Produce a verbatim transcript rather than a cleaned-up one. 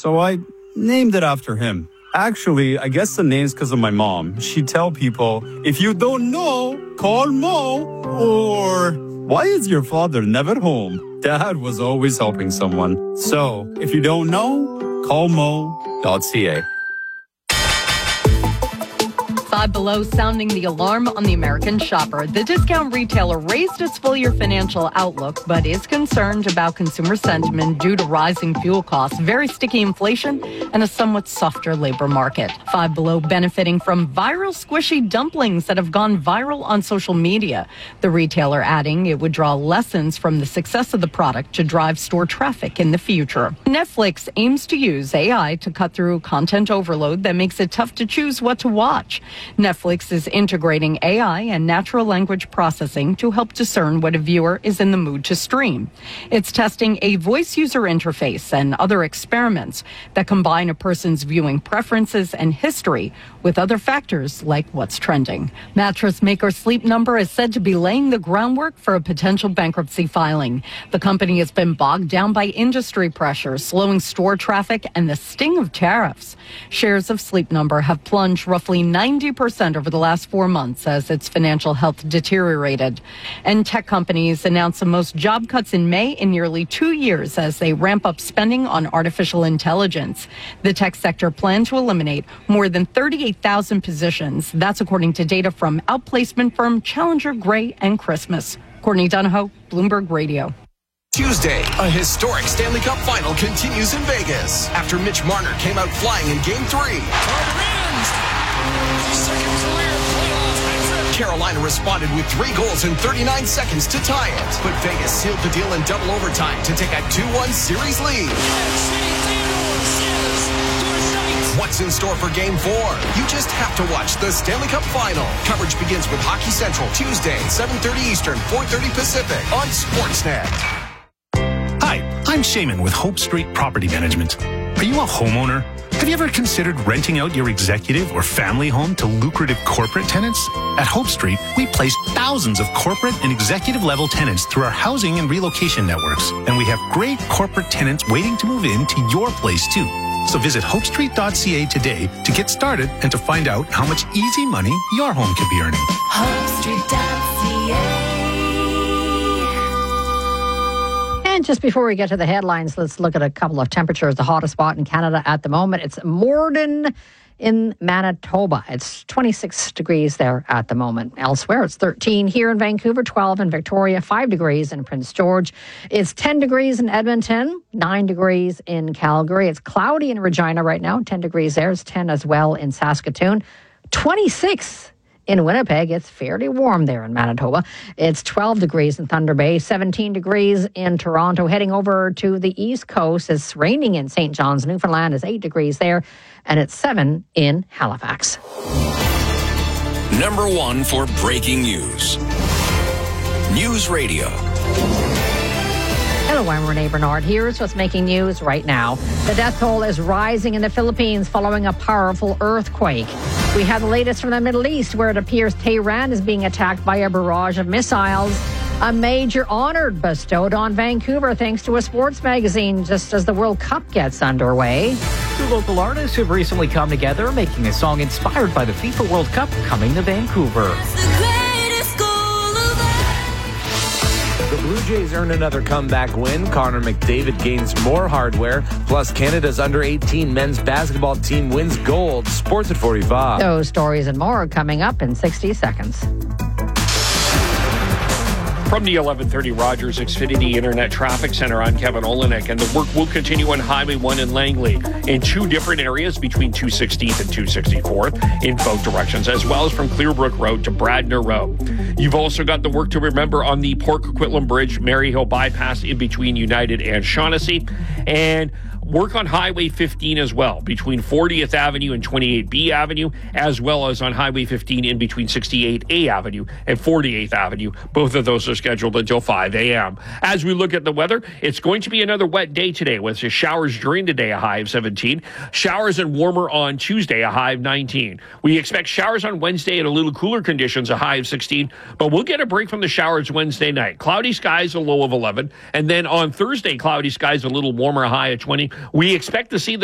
so I named it after him. Actually, I guess the name's because of my mom. She'd tell people, if you don't know, call Mo. Or, why is your father never home? Dad was always helping someone. So, if you don't know, call mo dot c a. Five Below sounding the alarm on the American shopper. The discount retailer raised its full-year financial outlook, but is concerned about consumer sentiment due to rising fuel costs, very sticky inflation, and a somewhat softer labor market. Five Below benefiting from viral squishy dumplings that have gone viral on social media. The retailer adding it would draw lessons from the success of the product to drive store traffic in the future. Netflix aims to use A I to cut through content overload that makes it tough to choose what to watch. Netflix is integrating A I and natural language processing to help discern what a viewer is in the mood to stream. It's testing a voice user interface and other experiments that combine a person's viewing preferences and history with other factors like what's trending. Mattress maker Sleep Number is said to be laying the groundwork for a potential bankruptcy filing. The company has been bogged down by industry pressure, slowing store traffic, and the sting of tariffs. Shares of Sleep Number have plunged roughly ninety percent over the last four months as its financial health deteriorated. And tech companies announced the most job cuts in May in nearly two years as they ramp up spending on artificial intelligence. The tech sector plans to eliminate more than thirty-eight thousand positions. That's according to data from outplacement firm Challenger, Gray and Christmas. Courtney Donahoe, Bloomberg Radio. Tuesday, a historic Stanley Cup final continues in Vegas after Mitch Marner came out flying in Game three. Carolina responded with three goals in thirty-nine seconds to tie it, but Vegas sealed the deal in double overtime to take a two one series lead. What's in store for Game four? You just have to watch the Stanley Cup Final. Coverage begins with Hockey Central Tuesday, seven thirty Eastern, four thirty Pacific on Sportsnet. Hi, I'm Shaman with Hope Street Property Management. Are you a homeowner? Have you ever considered renting out your executive or family home to lucrative corporate tenants? At Hope Street, we place thousands of corporate and executive level tenants through our housing and relocation networks. And we have great corporate tenants waiting to move into your place too. So visit hope street dot c a today to get started and to find out how much easy money your home could be earning. hope street dot c a. And just before we get to the headlines, let's look at a couple of temperatures. The hottest spot in Canada at the moment, it's Morden in Manitoba. It's twenty-six degrees there at the moment. Elsewhere, it's thirteen here in Vancouver, twelve in Victoria, five degrees in Prince George. It's ten degrees in Edmonton, nine degrees in Calgary. It's cloudy in Regina right now, ten degrees there. It's ten as well in Saskatoon, twenty-six in Winnipeg. It's fairly warm there in Manitoba. It's twelve degrees in Thunder Bay, seventeen degrees in Toronto. Heading over to the East Coast, it's raining in Saint John's, Newfoundland. It's eight degrees there, and it's seven in Halifax. Number one for breaking news. News Radio. Hello, I'm Renee Bernard. Here's what's making news right now. The death toll is rising in the Philippines following a powerful earthquake. We have the latest from the Middle East, where it appears Tehran is being attacked by a barrage of missiles. A major honor bestowed on Vancouver thanks to a sports magazine just as the World Cup gets underway. Two local artists have recently come together, making a song inspired by the FIFA World Cup coming to Vancouver. The Blue Jays earn another comeback win. Connor McDavid gains more hardware. Plus, Canada's under eighteen men's basketball team wins gold. Sports at forty-five. Those stories and more are coming up in sixty seconds. From the eleven thirty Rogers Xfinity Internet Traffic Center, I'm Kevin Olenek, and the work will continue on Highway one in Langley in two different areas between two sixteenth and two sixty-fourth in both directions, as well as from Clearbrook Road to Bradner Road. You've also got the work to remember on the Port Coquitlam Bridge, Maryhill Bypass in between United and Shaughnessy, and work on Highway fifteen as well, between fortieth Avenue and twenty-eight B Avenue, as well as on Highway fifteen in between sixty-eight A Avenue and forty-eighth Avenue. Both of those are scheduled until five a.m. As we look at the weather, it's going to be another wet day today with showers during the day, a high of seventeen. Showers and warmer on Tuesday, a high of nineteen. We expect showers on Wednesday and a little cooler conditions, a high of sixteen, but we'll get a break from the showers Wednesday night. Cloudy skies, a low of eleven, and then on Thursday, cloudy skies, a little warmer, a high of twenty. We expect to see the